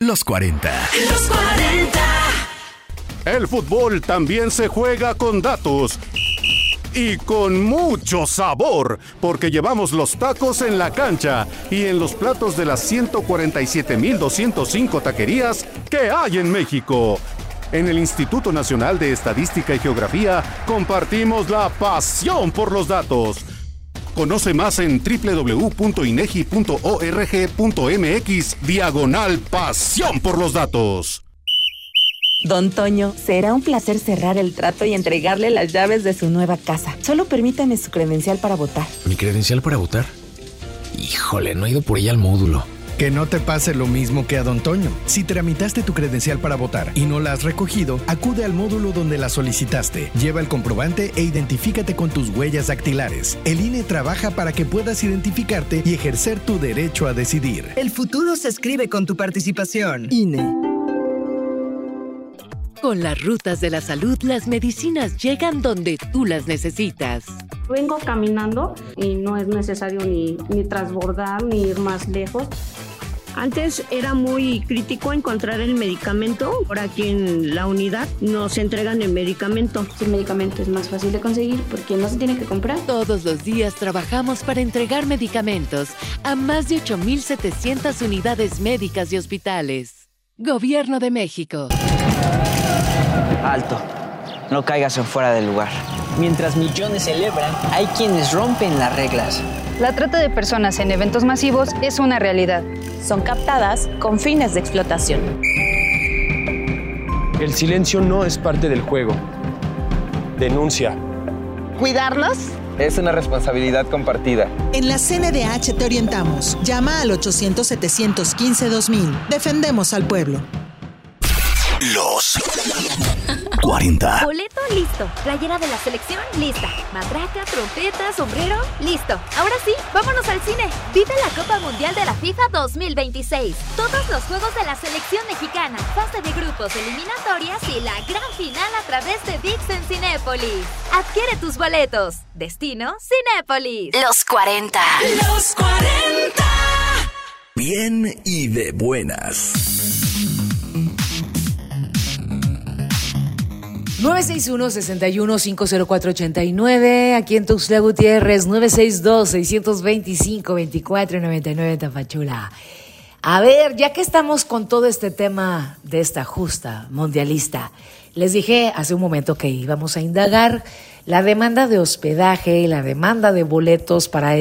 Los 40. Los 40. El fútbol también se juega con datos. Y con mucho sabor, porque llevamos los tacos en la cancha y en los platos de las 147,205 taquerías que hay en México. En el Instituto Nacional de Estadística y Geografía compartimos la pasión por los datos. Conoce más en www.inegi.org.mx/pasión por los datos. Don Toño, será un placer cerrar el trato y entregarle las llaves de su nueva casa. Solo permítame su credencial para votar. ¿Mi credencial para votar? Híjole, no he ido por ella al módulo. Que no te pase lo mismo que a Don Toño. Si tramitaste tu credencial para votar y no la has recogido, acude al módulo donde la solicitaste. Lleva el comprobante e identifícate con tus huellas dactilares. El INE trabaja para que puedas identificarte y ejercer tu derecho a decidir. El futuro se escribe con tu participación. INE. Con las rutas de la salud, las medicinas llegan donde tú las necesitas. Vengo caminando y no es necesario ni transbordar ni ir más lejos. Antes era muy crítico encontrar el medicamento. Ahora aquí en la unidad nos entregan el medicamento. El medicamento es más fácil de conseguir porque no se tiene que comprar. Todos los días trabajamos para entregar medicamentos a más de 8,700 unidades médicas y hospitales. Gobierno de México. Alto, no caigas en fuera del lugar. Mientras millones celebran, hay quienes rompen las reglas. La trata de personas en eventos masivos es una realidad. Son captadas con fines de explotación. El silencio no es parte del juego. Denuncia. ¿Cuidarnos? Es una responsabilidad compartida. En la CNDH te orientamos. Llama al 800-715-2000. Defendemos al pueblo. Los 40. Boleto listo. Playera de la selección lista. Matraca, trompeta, sombrero listo. Ahora sí, vámonos al cine. Vive la Copa Mundial de la FIFA 2026. Todos los juegos de la selección mexicana, fase de grupos, eliminatorias y la gran final a través de ViX en Cinépolis. Adquiere tus boletos. Destino Cinépolis. Los 40. Los 40. Bien y de buenas. 961-61-50489, aquí en Tuxtla Gutiérrez, 962-625-2499 en Tapachula. A ver, ya que estamos con todo este tema de esta justa mundialista, les dije hace un momento que íbamos a indagar la demanda de hospedaje y la demanda de boletos para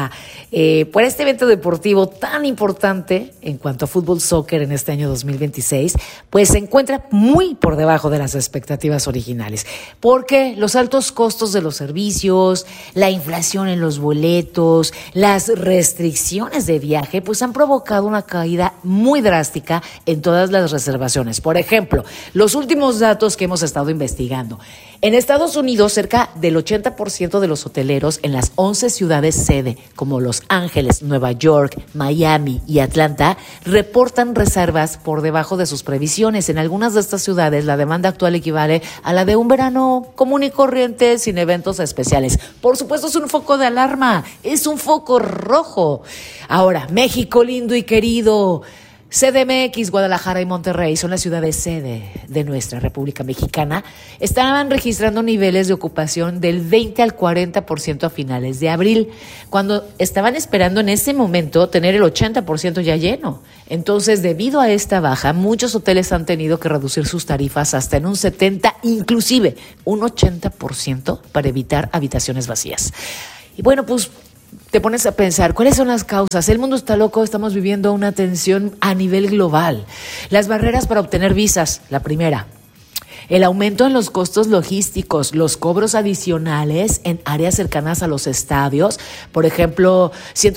por este evento deportivo tan importante en cuanto a fútbol soccer en este año 2026, pues se encuentra muy por debajo de las expectativas originales, porque los altos costos de los servicios, la inflación en los boletos, las restricciones de viaje, pues han provocado una caída muy drástica en todas las reservaciones. Por ejemplo, los últimos datos que hemos estado investigando. En Estados Unidos, cerca del 80% de los hoteleros en las 11 ciudades sede, como Los Ángeles, Nueva York, Miami y Atlanta, reportan reservas por debajo de sus previsiones. En algunas de estas ciudades, la demanda actual equivale a la de un verano común y corriente sin eventos especiales. Por supuesto, es un foco de alarma, es un foco rojo. Ahora, México lindo y querido, CDMX, Guadalajara y Monterrey son las ciudades sede de nuestra República Mexicana. Estaban registrando niveles de ocupación del 20 al 40% a finales de abril, cuando estaban esperando en ese momento tener el 80% ya lleno. Entonces, debido a esta baja, muchos hoteles han tenido que reducir sus tarifas hasta en un 70%, inclusive un 80% para evitar habitaciones vacías. Y bueno, pues te pones a pensar, ¿cuáles son las causas? El mundo está loco, estamos viviendo una tensión a nivel global. Las barreras para obtener visas, la primera. El aumento en los costos logísticos, los cobros adicionales en áreas cercanas a los estadios, por ejemplo,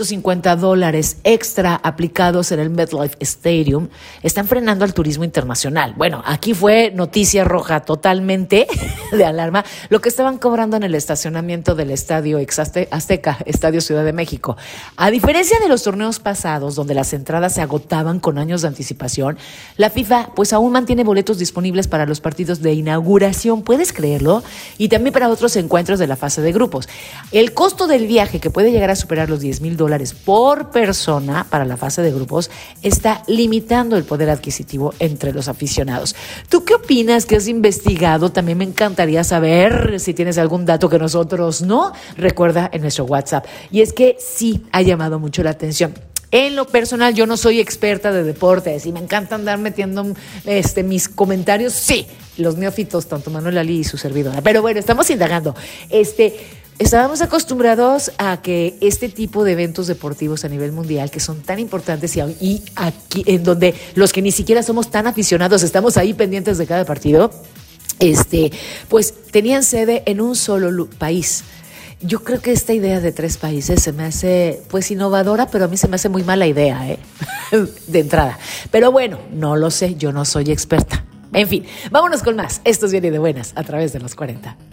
$150 extra aplicados en el MetLife Stadium, están frenando al turismo internacional. Bueno, aquí fue noticia roja totalmente de alarma lo que estaban cobrando en el estacionamiento del Estadio Azteca, Estadio Ciudad de México. A diferencia de los torneos pasados, donde las entradas se agotaban con años de anticipación, la FIFA pues aún mantiene boletos disponibles para los partidos partidos de inauguración, ¿puedes creerlo? Y también para otros encuentros de la fase de grupos. El costo del viaje, que puede llegar a superar los $10,000 por persona para la fase de grupos, está limitando el poder adquisitivo entre los aficionados. ¿Tú qué opinas? ¿Qué has investigado? También me encantaría saber si tienes algún dato que nosotros no. Recuerda en nuestro WhatsApp. Y es que sí ha llamado mucho la atención. En lo personal, yo no soy experta de deportes y me encanta andar metiendo mis comentarios. Sí, los neófitos, tanto Manuel Ali y su servidora. Pero bueno, estamos indagando. Estábamos acostumbrados a que este tipo de eventos deportivos a nivel mundial, que son tan importantes y aquí en donde los que ni siquiera somos tan aficionados estamos ahí pendientes de cada partido, pues tenían sede en un solo país. Yo creo que esta idea de 3 países se me hace pues innovadora, pero a mí se me hace muy mala idea, de entrada. Pero bueno, no lo sé, yo no soy experta. En fin, vámonos con más. Esto es Bien y de Buenas a través de los 40.